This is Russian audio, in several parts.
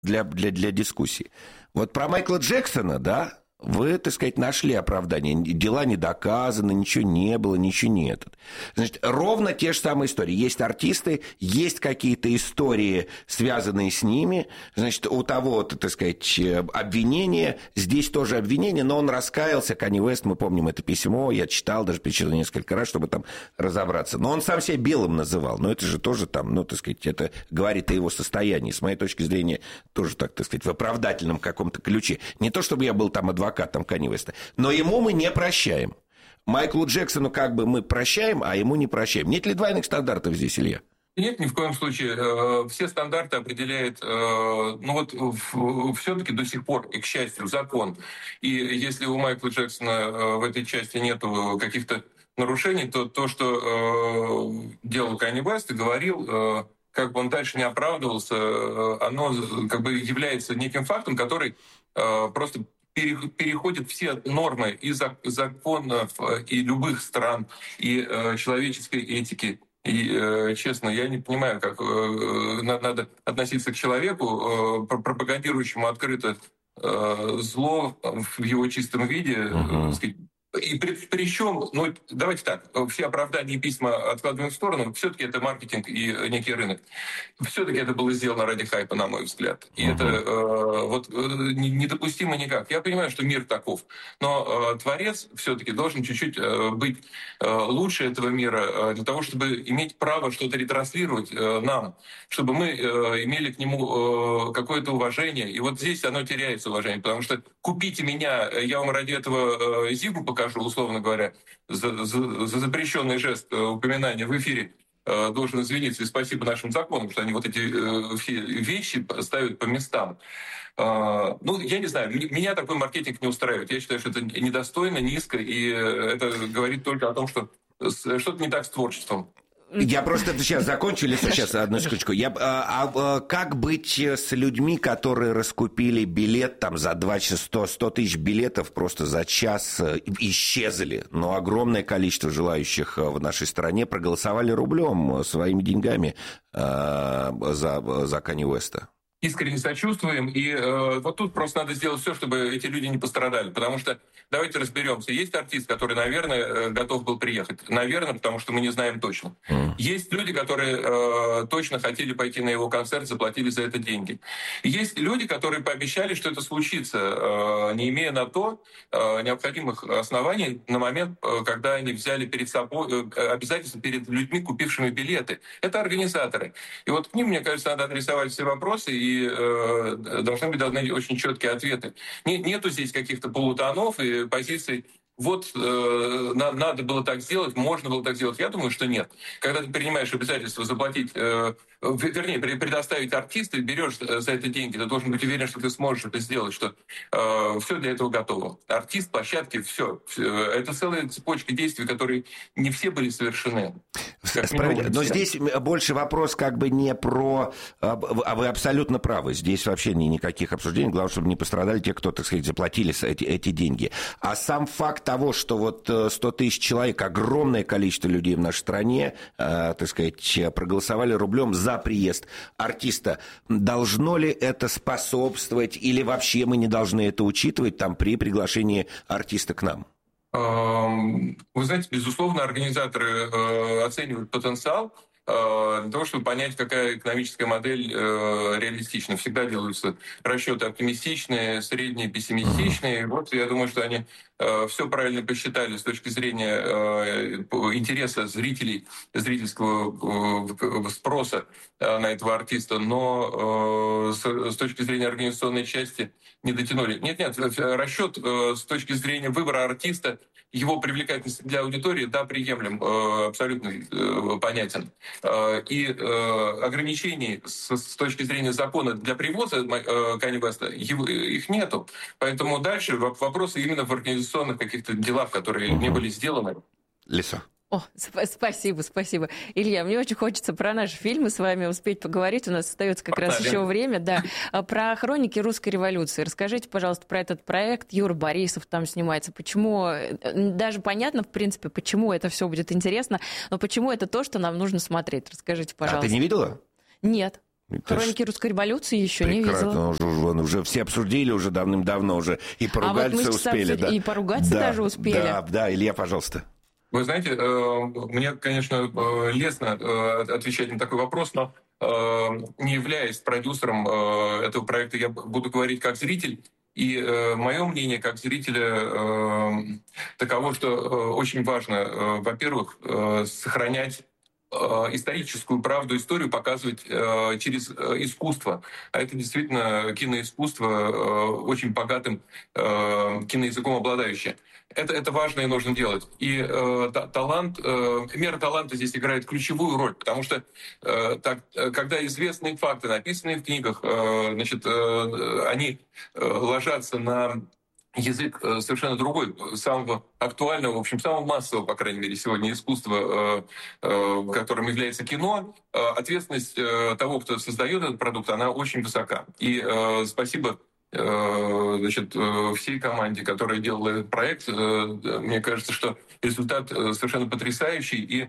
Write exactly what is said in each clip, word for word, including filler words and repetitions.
для, для, для дискуссии. Вот про Майкла Джексона, да, вы, так сказать, нашли оправдание. Дела не доказаны, ничего не было, ничего нет. Значит, ровно те же самые истории. Есть артисты, есть какие-то истории, связанные с ними. Значит, у того, так сказать, обвинение, здесь тоже обвинение, но он раскаялся, Канье Уэст, мы помним это письмо, я читал, даже перечитал несколько раз, чтобы там разобраться. Но он сам себя белым называл, но это же тоже там, ну, так сказать, это говорит о его состоянии. С моей точки зрения, тоже, так, так сказать, в оправдательном каком-то ключе. Не то, чтобы я был там адвокатом, там Канье Уэста. Но ему мы не прощаем. Майклу Джексону как бы мы прощаем, а ему не прощаем. Нет ли двойных стандартов здесь, Илья? Нет, ни в коем случае. Все стандарты определяет, ну вот, все-таки до сих пор, и к счастью, закон. И если у Майкла Джексона в этой части нету каких-то нарушений, то то, что делал Канье Уэст и говорил, как бы он дальше не оправдывался, оно как бы является неким фактом, который просто переходит все нормы и законов, и любых стран, и человеческой этики. И, честно, я не понимаю, как надо относиться к человеку, пропагандирующему открыто зло в его чистом виде, uh-huh. так сказать. И при, причем, ну, давайте так, все оправдания и письма откладываем в сторону, все-таки это маркетинг и некий рынок. Все-таки это было сделано ради хайпа, на мой взгляд. И uh-huh. это э, вот э, недопустимо никак. Я понимаю, что мир таков, но э, творец все-таки должен чуть-чуть э, быть э, лучше этого мира э, для того, чтобы иметь право что-то ретранслировать э, нам, чтобы мы э, имели к нему э, какое-то уважение. И вот здесь оно теряется, уважение, потому что купите меня, я вам ради этого э, зигу покажу, условно говоря, за, за, за запрещенный жест упоминания в эфире, э, должен извиниться, и спасибо нашим законам, что они вот эти э, все вещи ставят по местам. Э, ну, я не знаю, меня такой маркетинг не устраивает. Я считаю, что это недостойно, низко, и это говорит только о том, что что-то не так с творчеством. Я просто сейчас закончу, или сейчас одну секундочку. Я, а, а как быть с людьми, которые раскупили билет там за два часа, сто, сто тысяч билетов просто за час исчезли, но огромное количество желающих в нашей стране проголосовали рублем, своими деньгами э, за, за Канье Уэста? Искренне сочувствуем, и э, вот тут просто надо сделать все, чтобы эти люди не пострадали, потому что, давайте разберемся, есть артист, который, наверное, готов был приехать, наверное, потому что мы не знаем точно. Mm. Есть люди, которые э, точно хотели пойти на его концерт, заплатили за это деньги. Есть люди, которые пообещали, что это случится, э, не имея на то э, необходимых оснований на момент, э, когда они взяли перед собой э, обязательства перед людьми, купившими билеты. Это организаторы. И вот к ним, мне кажется, надо адресовать все вопросы, и И э, должны быть даны очень четкие ответы. Нет, нету здесь каких-то полутонов и позиций. Вот э, на, надо было так сделать, можно было так сделать. Я думаю, что нет. Когда ты принимаешь обязательство заплатить, э, вернее, предоставить артиста, и берешь за это деньги, ты должен быть уверен, что ты сможешь это сделать, что э, все для этого готово. Артист, площадки, все. Это целая цепочка действий, которые не все были совершены. Справедливо. Но здесь больше вопрос как бы не про... А вы абсолютно правы. Здесь вообще никаких обсуждений. Главное, чтобы не пострадали те, кто, так сказать, заплатили эти, эти деньги. А сам факт того, что вот сто тысяч человек, огромное количество людей в нашей стране, так сказать, проголосовали рублем за приезд артиста, должно ли это способствовать или вообще мы не должны это учитывать там при приглашении артиста к нам? Вы знаете, безусловно, организаторы оценивают потенциал для того, чтобы понять, какая экономическая модель реалистична. Всегда делаются расчеты оптимистичные, средние, пессимистичные. Вот я думаю, что они все правильно посчитали с точки зрения интереса зрителей, зрительского спроса на этого артиста, но с точки зрения организационной части не дотянули. Нет-нет, расчет с точки зрения выбора артиста, его привлекательность для аудитории, да, приемлем, абсолютно понятен. И ограничений с точки зрения закона для привоза Канье Уэста их нету. Поэтому дальше вопросы именно в организационных каких-то делах, которые не были сделаны. Лиса. О, спасибо, спасибо. Илья, мне очень хочется про наши фильмы с вами успеть поговорить. У нас остается как Погнали. раз еще время. Да. Про хроники русской революции. Расскажите, пожалуйста, про этот проект. Юра Борисов там снимается. Почему, даже понятно, в принципе, почему это все будет интересно, но почему это то, что нам нужно смотреть? Расскажите, пожалуйста. А ты не видела? Нет. «Хроники русской революции» еще не видела. Уже, уже, уже все обсудили уже давным-давно уже, и поругаться а вот успели. Да. И поругаться да, даже успели. Да, да, Илья, пожалуйста. Вы знаете, мне, конечно, лестно отвечать на такой вопрос, но не являясь продюсером этого проекта, я буду говорить как зритель. И э, мое мнение как зрителя э, таково, что э, очень важно, э, во-первых, э, сохранять э, историческую правду, историю показывать э, через э, искусство. А это действительно киноискусство э, очень богатым э, киноязыком обладающее. Это, это важно и нужно делать. И э, та, талант, э, мера таланта здесь играет ключевую роль, потому что э, так, когда известные факты, написанные в книгах, э, значит, э, они э, ложатся на язык э, совершенно другой, самого актуального, в общем, самого массового, по крайней мере, сегодня искусства, э, э, которым является кино, э, ответственность э, того, кто создает этот продукт, она очень высока. И э, спасибо значит, всей команде, которая делала этот проект. Мне кажется, что результат совершенно потрясающий. И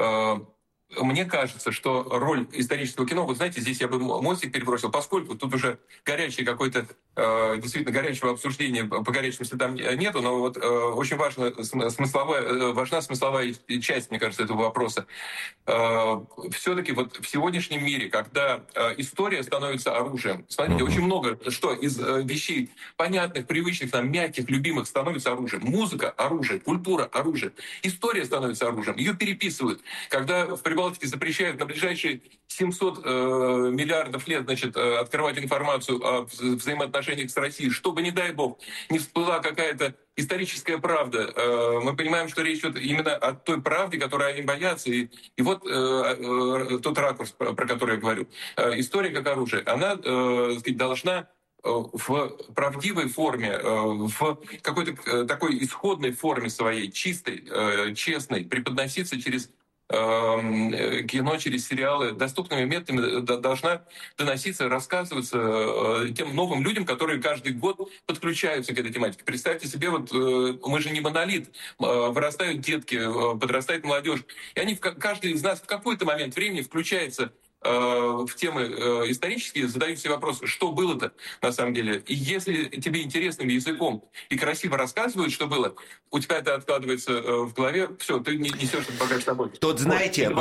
мне кажется, что роль исторического кино, вот знаете, здесь я бы мостик перебросил, поскольку тут уже горячее какое-то, действительно горячего обсуждения по горячим следам нету, но вот очень важна смысловая, важна смысловая часть, мне кажется, этого вопроса. Все-таки вот в сегодняшнем мире, когда история становится оружием, смотрите, очень много что из вещей понятных, привычных нам, мягких, любимых становится оружием. Музыка — оружие, культура — оружие. История становится оружием, ее переписывают. Когда в Прибалтике запрещают на ближайшие семьсот э, миллиардов лет, значит, открывать информацию о взаимоотношениях с Россией, чтобы, не дай бог, не всплыла какая-то историческая правда. Э, мы понимаем, что речь идет именно о той правде, которой они боятся. И, и вот э, э, тот ракурс, про, про который я говорю. Э, история как оружие. Она, э, сказать, должна в правдивой форме, в какой-то такой исходной форме своей, чистой, честной, преподноситься через кино, через сериалы, доступными методами должна доноситься, рассказываться тем новым людям, которые каждый год подключаются к этой тематике. Представьте себе, вот мы же не монолит, вырастают детки, подрастает молодежь, и они, каждый из нас в какой-то момент времени включается в темы исторические, задают себе вопрос, что было-то на самом деле. И если тебе интересным языком и красиво рассказывают, что было, у тебя это откладывается в голове, все, ты не несешь это багаж с собой. Тут, знаете,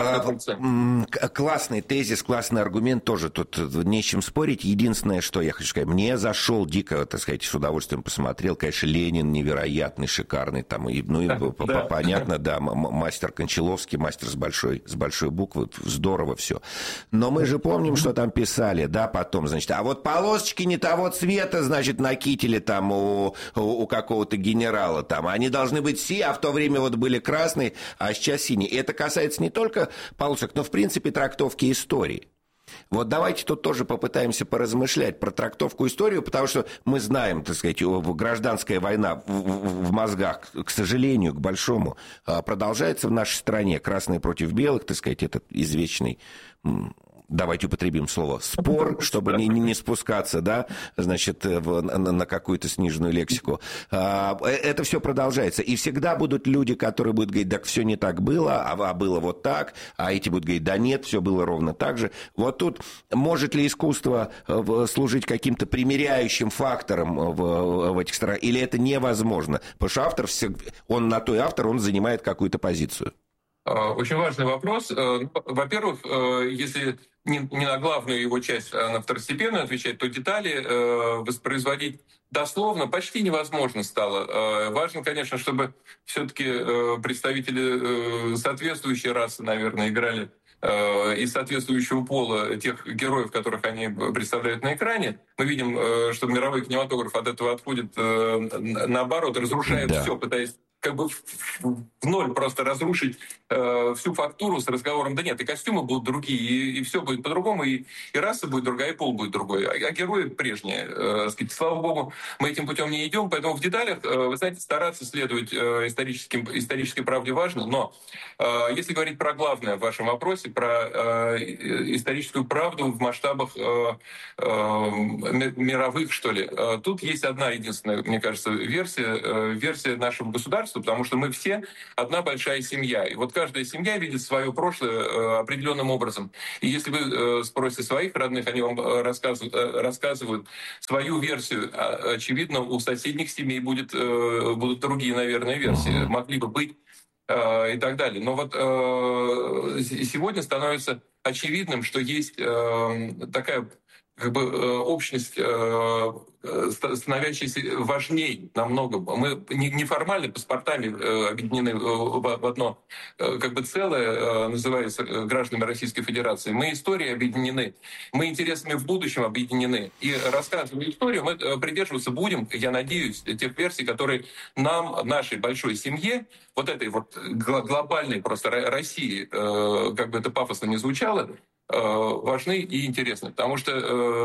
классный тезис, классный аргумент тоже, тут не с чем спорить. Единственное, что я хочу сказать, мне зашел дико, так сказать, с удовольствием посмотрел, конечно, Ленин невероятный, шикарный, там, и, ну, и да, понятно, да, мастер Кончаловский, мастер с большой, с большой буквы, здорово все. Но мы же помним, что там писали, да, потом, значит, а вот полосочки не того цвета, значит, на кителе там у, у, у какого-то генерала там, они должны быть синие, а в то время вот были красные, а сейчас синие. И это касается не только полосок, но, в принципе, трактовки истории. Вот давайте тут тоже попытаемся поразмышлять про трактовку истории, потому что мы знаем, так сказать, гражданская война в мозгах, к сожалению, к большому, продолжается в нашей стране. Красные против белых, так сказать, этот извечный... Давайте употребим слово «спор», чтобы не, не спускаться, да, значит, в, на, на какую-то сниженную лексику. Это все продолжается. И всегда будут люди, которые будут говорить, так все не так было, а было вот так, а эти будут говорить, да нет, все было ровно так же. Вот тут может ли искусство служить каким-то примиряющим фактором в, в этих странах, или это невозможно? Потому что автор, он на той автор, он занимает какую-то позицию. Очень важный вопрос. Во-первых, если не на главную его часть, а на второстепенную отвечать, то детали воспроизводить дословно почти невозможно стало. Важно, конечно, чтобы все-таки представители соответствующей расы, наверное, играли и соответствующего пола тех героев, которых они представляют на экране. Мы видим, что мировой кинематограф от этого отходит наоборот, разрушает да. все, пытаясь как бы в, в ноль просто разрушить э, всю фактуру с разговором, да нет, и костюмы будут другие, и, и все будет по-другому, и, и раса будет другая, и пол будет другой, а, а герои прежние. Э, сказать, слава богу, мы этим путем не идем, поэтому в деталях, э, вы знаете, стараться следовать э, историческим, исторической правде важно, но э, если говорить про главное в вашем вопросе, про э, историческую правду в масштабах э, э, мировых, что ли, э, тут есть одна единственная, мне кажется, версия, э, версия нашего государства, государству, потому что мы все одна большая семья. И вот каждая семья видит свое прошлое определенным образом. И если вы спросите своих родных, они вам рассказывают, рассказывают свою версию. Очевидно, у соседних семей будет, будут другие, наверное, версии. Могли бы быть и так далее. Но вот сегодня становится очевидным, что есть такая как бы общность, становящаяся важней намного. Мы неформально паспортами объединены в одно как бы целое, называется гражданами Российской Федерации. Мы историей объединены, мы интересами в будущем объединены. И рассказывая историю, мы придерживаться будем, я надеюсь, тех версий, которые нам, нашей большой семье, вот этой вот глобальной просто России, как бы это пафосно не звучало, важны и интересны. Потому что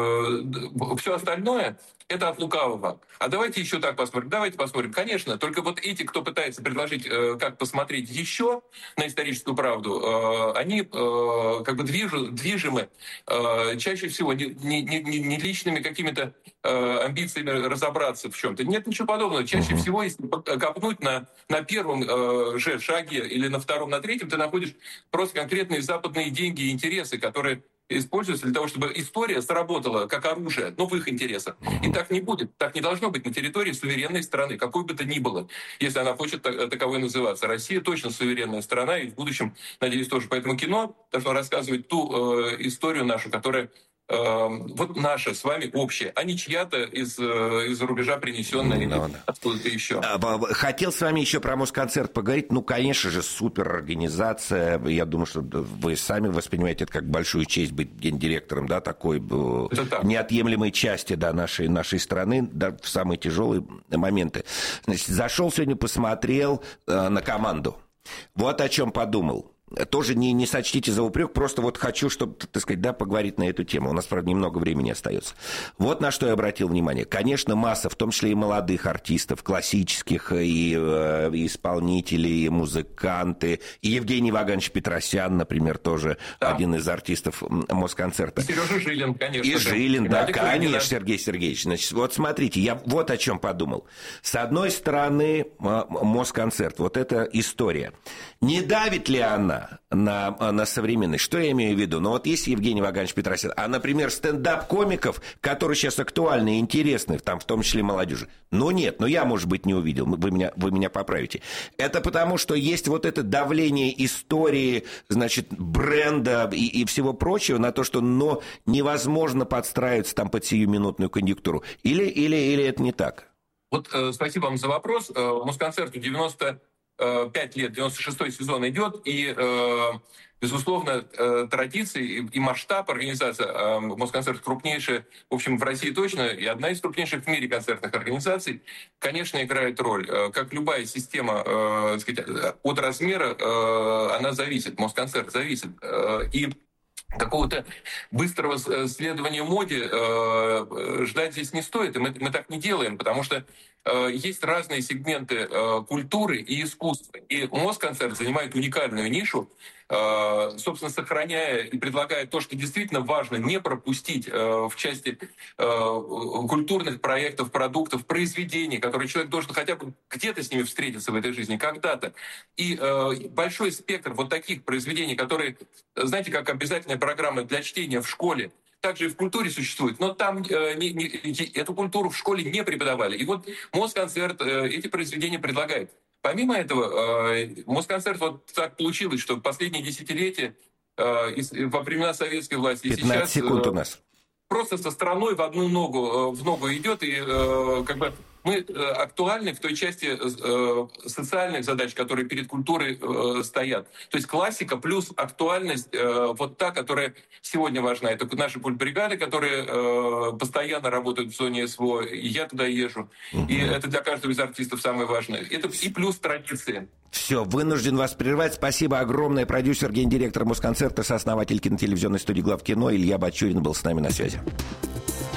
э, все остальное — это от лукавого. А давайте еще так посмотрим. Давайте посмотрим. Конечно, только вот эти, кто пытается предложить, э, как посмотреть еще на историческую правду, э, они э, как бы движу, движимы э, чаще всего не, не, не, не личными какими-то э, амбициями разобраться в чем-то. Нет ничего подобного. Чаще всего, если копнуть на, на первом э, же шаге или на втором, на третьем, ты находишь просто конкретные западные деньги и интересы, которые используются для того, чтобы история сработала как оружие, но в их интересах. И так не будет, так не должно быть на территории суверенной страны, какой бы то ни было, если она хочет таковой называться. Россия точно суверенная страна, и в будущем, надеюсь, тоже. Поэтому кино должно рассказывать ту э, историю нашу, которая вот наша с вами общая, а не чья-то из, из-за рубежа принесенная или no, no. откуда-то еще. Хотел с вами еще про Москонцерт поговорить. Ну, конечно же, суперорганизация. Я думаю, что вы сами воспринимаете это как большую честь быть гендиректором, да, такой неотъемлемой части, да, нашей, нашей страны, да, в самые тяжелые моменты. Значит, зашел сегодня, посмотрел э, на команду. Вот о чем подумал. Тоже не, не сочтите за упрек, просто вот хочу, чтобы, так сказать, да, поговорить на эту тему. У нас, правда, немного времени остается. Вот на что я обратил внимание. Конечно, масса, в том числе и молодых артистов, классических, и, э, и исполнителей, и музыканты. И Евгений Ваганович Петросян, например, тоже да. один из артистов Москонцерта. И Сережа Жилин, конечно. И Жилин, да, конечно, Сергей Сергеевич. Значит, вот смотрите, я вот о чем подумал. С одной стороны, Москонцерт, вот эта история. Не давит ли она на, на современность? Что я имею в виду? Ну вот есть Евгений Ваганович Петросян, а, например, стендап-комиков, которые сейчас актуальны и интересны, там, в том числе молодежи. Ну нет, ну я, может быть, не увидел, вы меня, вы меня поправите. Это потому, что есть вот это давление истории, значит, бренда и, и всего прочего на то, что ну, невозможно подстраиваться там под сиюминутную конъюнктуру. Или, или, или это не так? Вот э, спасибо вам за вопрос. Э, Москонцерту девяносто пять лет, девяносто шестой сезон идет, и, э, безусловно, э, традиции и, и масштаб организации э, Москонцерт крупнейшая, в общем, в России точно, и одна из крупнейших в мире концертных организаций, конечно, играет роль. Э, как любая система, э, сказать, от размера, э, она зависит, Москонцерт зависит. Э, и какого-то быстрого следования моде э, ждать здесь не стоит, и мы, мы так не делаем, потому что э, есть разные сегменты э, культуры и искусства. И Москонцерт занимает уникальную нишу, э, собственно, сохраняя и предлагая то, что действительно важно не пропустить э, в части э, культурных проектов, продуктов, произведений, которые человек должен хотя бы где-то с ними встретиться в этой жизни, когда-то. И э, большой спектр вот таких произведений, которые, знаете, как обязательная программа для чтения в школе, также и в культуре существует, но там э, не, не, эту культуру в школе не преподавали. И вот Москонцерт э, эти произведения предлагает. Помимо этого, э, Москонцерт вот так получилось, что в последние десятилетия э, во времена советской власти пятнадцать сейчас, секунд у нас. Просто со страной в одну ногу, в ногу идет, и э, как бы мы актуальны в той части э, социальных задач, которые перед культурой э, стоят. То есть классика плюс актуальность, э, вот та, которая сегодня важна. Это наши культбригады, которые э, постоянно работают в зоне СВО, и я туда езжу. Угу. И это для каждого из артистов самое важное. Это и плюс традиции. Все, вынужден вас прервать. Спасибо огромное. Продюсер, гендиректор Москонцерта, сооснователь кинотелевизионной студии «Главкино» Илья Бачурин был с нами на связи.